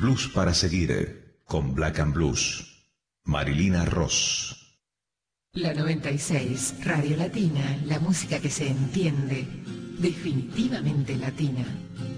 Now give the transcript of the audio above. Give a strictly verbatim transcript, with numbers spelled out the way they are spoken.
Blues para seguir, con Black and Blues. Marilina Ross. La noventa y seis, Radio Latina, la música que se entiende, definitivamente latina.